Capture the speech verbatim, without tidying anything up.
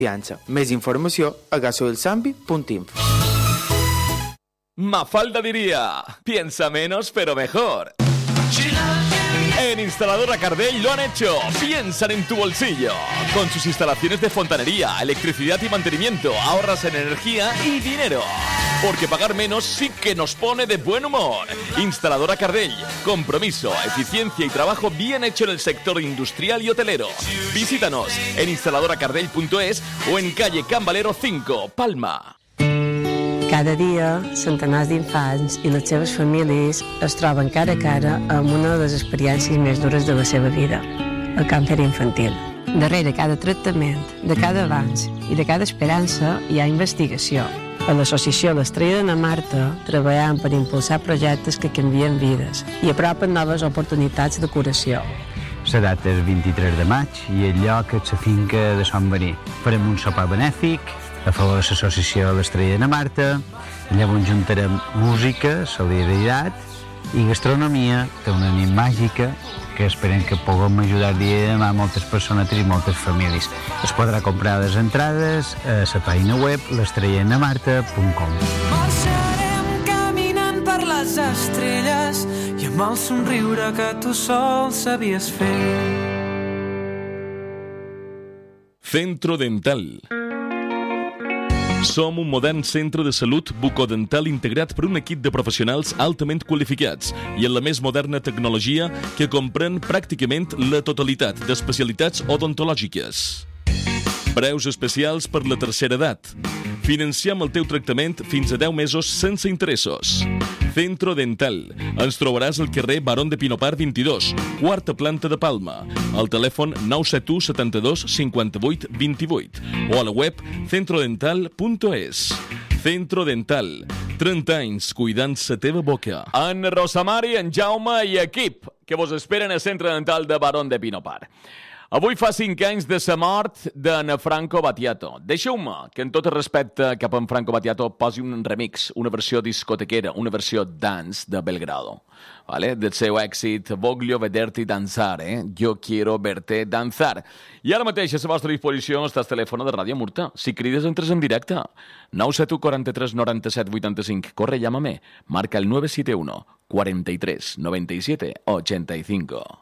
Més informació a gasoilsambi punt info. Mafalda diría, piensa menos pero mejor. En Instaladora Cardell lo han hecho. Piensan en tu bolsillo. Con sus instalaciones de fontanería, electricidad y mantenimiento, ahorras en energía y dinero. Porque pagar menos sí que nos pone de buen humor. Instaladora Cardell. Compromiso, eficiencia y trabajo bien hecho en el sector industrial y hotelero. Visítanos en instaladora cardell punto es o en calle Can Valero cinco, Palma. Cada dia, centenars d'infants i les seves famílies es troben cara a cara amb una de les experiències més dures de la seva vida, el càncer infantil. Darrere cada tractament, de cada avanç i de cada esperança hi ha investigació. A l'associació L'Estrella de Marta treballem per impulsar projectes que canvien vides i apropen noves oportunitats de curació. La data és vint-i-tres de maig i el lloc és la finca de Sant Marí. Farem un sopar benèfic a favor de l'associació L'Estrella de Marta. Llavors juntarem música, solidaritat i gastronomia, que una nit màgica que esperem que puguem ajudar dia demà a moltes persones i moltes famílies. Es podrà comprar les entrades a la pàgina web l'estrella de marta punt com. Marxarem caminant per les estrelles i amb el somriure que tu sol sabies fer. Centro Dental. Som un modern centre de salut bucodental integrat per un equip de professionals altament qualificats i en la més moderna tecnologia que comprèn pràcticament la totalitat d'especialitats odontològiques. Preus especials per la tercera edat. Financiem el teu tractament fins a deu mesos sense interessos. Centro Dental. Ens trobaràs al carrer Barón de Pinopar vint-i-dos, quarta planta de Palma. Al telèfon nou set u setanta-dos cinquanta-vuit vint-i-vuit o a la web centro dental punt es. Centro Dental. trenta anys cuidant la teva boca. En Rosamari, en Jaume i equip que vos esperen al Centre Dental de Barón de Pinopar. Avui fa cinc anys de la mort d'en Franco Battiato. Deixeu-me que, en tot el respecte cap a en Franco Battiato, posi un remix, una versió discotequera, una versió dance de Belgrado. ¿Vale? Del seu èxit Voglio vederti danzare, Yo quiero verte danzar. I ara mateix a la vostra disposició està el telèfon de Ràdio Murta. Si crides, entres en directe. nou set u quaranta-tres noranta-set vuitanta-cinc. Corre, llámame. Marca el nueve siete uno cuarenta y tres noventa y siete ochenta y cinco.